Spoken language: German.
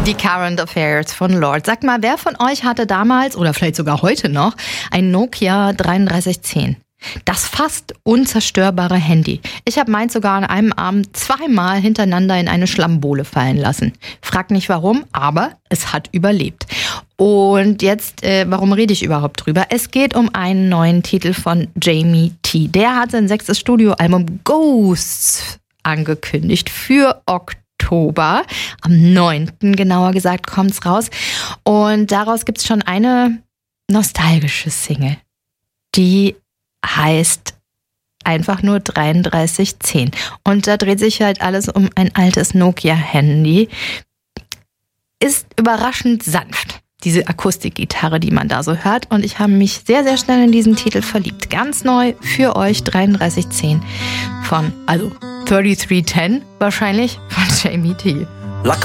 Die Current Affairs von Lorde. Sagt mal, wer von euch hatte damals oder vielleicht sogar heute noch ein Nokia 3310? Das fast unzerstörbare Handy. Ich habe meins sogar an einem Abend zweimal hintereinander in eine Schlammbohle fallen lassen. Frag nicht warum, aber es hat überlebt. Und jetzt, warum rede ich überhaupt drüber? Es geht um einen neuen Titel von Jamie T. Der hat sein 6. Studioalbum Ghosts angekündigt für Oktober. Am 9. genauer gesagt kommt's raus. Und daraus gibt's schon eine nostalgische Single, die heißt einfach nur 3310. Und da dreht sich halt alles um ein altes Nokia-Handy. Ist überraschend sanft, diese Akustikgitarre, die man da so hört. Und ich habe mich sehr, sehr schnell in diesen Titel verliebt. Ganz neu für euch 3310 von, also 3310 wahrscheinlich, von Jamie T.